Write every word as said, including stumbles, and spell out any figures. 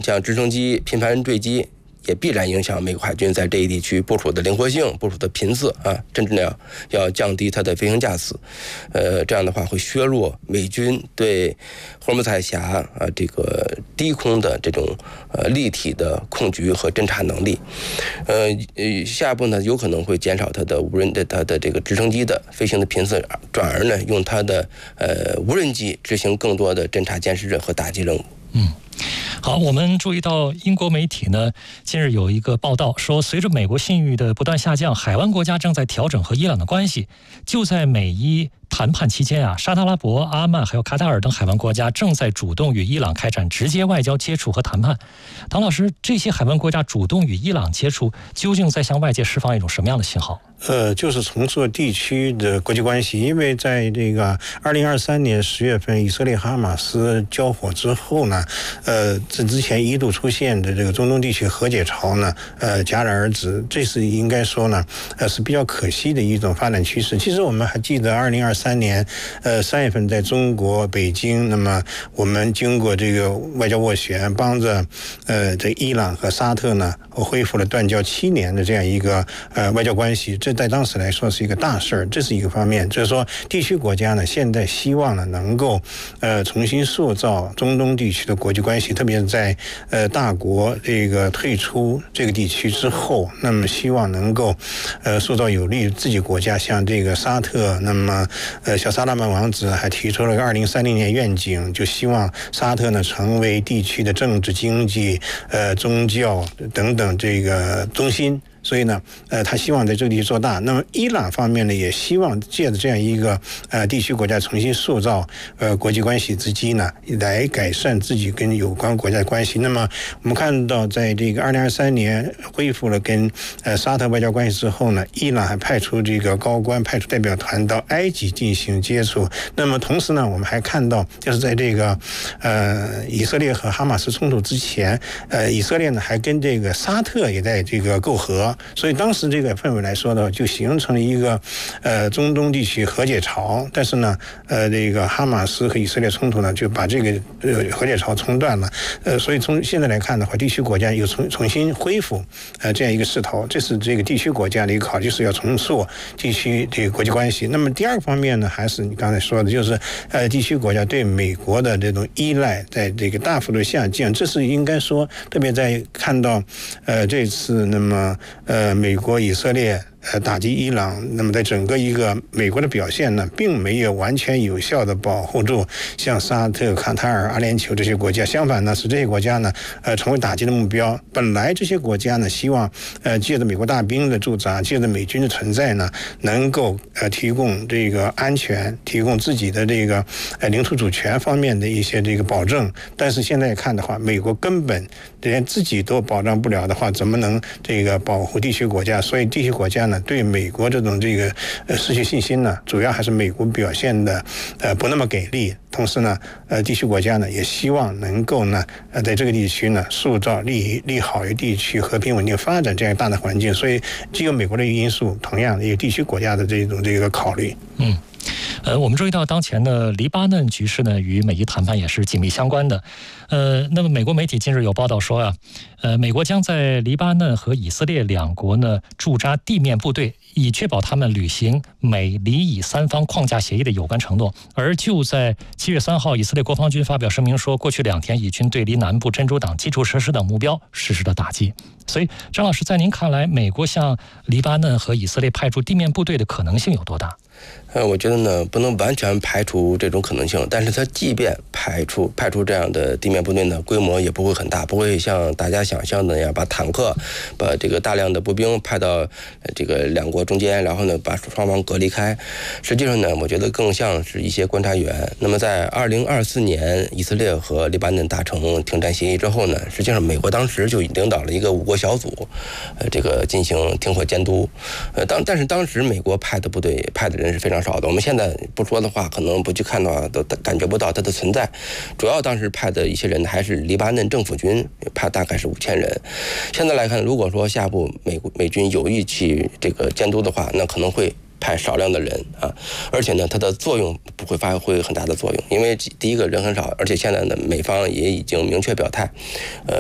像直升机频繁坠机，也必然影响美国海军在这一地区部署的灵活性、部署的频次啊，甚至呢要降低它的飞行架次。呃，这样的话会削弱美军对霍尔木兹海峡啊这个低空的这种呃立体的控局和侦察能力。呃呃，下一步呢有可能会减少它的无人的它的这个直升机的飞行的频次，转而呢用它的呃无人机执行更多的侦察监视和打击任务。 嗯。好，我们注意到英国媒体呢，近日有一个报道说，随着美国信誉的不断下降，海湾国家正在调整和伊朗的关系。就在美伊谈判期间啊，沙特阿拉伯、阿曼还有卡塔尔等海湾国家正在主动与伊朗开展直接外交接触和谈判。唐老师，这些海湾国家主动与伊朗接触，究竟在向外界释放一种什么样的信号？ 呃，就是重塑地区的国际关系，因为在这个二零二三年十月份以色列哈马斯交火之后呢，呃，这之前一度出现的这个中东地区和解潮呢，呃，戛然而止，这是应该说呢，呃，是比较可惜的一种发展趋势。其实我们还记得二零二三年，呃，三月份在中国北京，那么我们经过这个外交斡旋，帮着呃这伊朗和沙特呢恢复了断交七年的这样一个呃外交关系，这在当时来说是一个大事儿，这是一个方面。就是说，地区国家呢，现在希望呢能够呃重新塑造中东地区的国际关系，特别是在呃大国这个退出这个地区之后，那么希望能够呃塑造有利于自己国家，像这个沙特，那么呃小萨拉曼王子还提出了个二零三零年愿景，就希望沙特呢成为地区的政治、经济、呃宗教等等这个中心。所以呢，呃，他希望在这个地区做大。那么，伊朗方面呢，也希望借着这样一个呃地区国家重新塑造呃国际关系之机呢，来改善自己跟有关国家的关系。那么，我们看到，在这个二零二三年恢复了跟呃沙特外交关系之后呢，伊朗还派出这个高官、派出代表团到埃及进行接触。那么，同时呢，我们还看到，就是在这个呃以色列和哈马斯冲突之前，呃，以色列呢还跟这个沙特也在这个媾和。所以当时这个氛围来说呢，就形成了一个呃中东地区和解潮。但是呢，呃，这个哈马斯和以色列冲突呢，就把这个呃和解潮中断了。呃，所以从现在来看的话，地区国家又重重新恢复呃这样一个势头，这是这个地区国家的一个考虑，是要重塑地区这个国际关系。那么第二个方面呢，还是你刚才说的，就是呃地区国家对美国的这种依赖在这个大幅度下降。这是应该说，特别在看到呃这次那么。呃，美国、以色列呃打击伊朗，那么在整个一个美国的表现呢，并没有完全有效的保护住像沙特、卡塔尔、阿联酋这些国家，相反呢，使这些国家呢，呃，成为打击的目标。本来这些国家呢，希望呃借着美国大兵的驻扎，借着美军的存在呢，能够呃提供这个安全，提供自己的这个呃领土主权方面的一些这个保证。但是现在看的话，美国根本连自己都保障不了的话，怎么能这个保护地区国家？所以地区国家呢，对美国这种这个呃失去信心呢，主要还是美国表现的呃不那么给力。同时呢，呃，地区国家呢也希望能够呢，呃，在这个地区呢塑造利利好于地区和平稳定发展这样大的环境。所以，既有美国的因素，同样也有地区国家的这种这个考虑。 嗯。呃，我们注意到当前的黎巴嫩局势呢，与美伊谈判也是紧密相关的。呃，那么美国媒体近日有报道说啊，呃，美国将在黎巴嫩和以色列两国呢驻扎地面部队，以确保他们履行美黎以三方框架协议的有关承诺。而就在七月三号，以色列国防军发表声明说，过去两天以军对黎南部珍珠港基础设施等目标实施了打击。所以，张老师，在您看来，美国向黎巴嫩和以色列派出地面部队的可能性有多大？ 呃，我觉得呢，不能完全排除这种可能性，但是它即便排除派出这样的地面部队呢，规模也不会很大，不会像大家想象的那样，把坦克、把这个大量的步兵派到这个两国中间，然后呢，把双方隔离开。实际上呢，我觉得更像是一些观察员。那么在二零二四年，以色列和黎巴嫩达成停战协议之后呢，实际上美国当时就领导了一个五国小组，呃，这个进行停火监督。呃，当但是当时美国派的部队派的人是非常少的，我们现在不说的话，可能不去看的话，都感觉不到它的存在。主要当时派的一些人还是黎巴嫩政府军，派大概是五千人。现在来看，如果说下一步美国美军有意去这个监督的话，那可能会派少量的人啊，而且呢，它的作用不会发挥很大的作用，因为第一个人很少，而且现在呢，美方也已经明确表态，呃，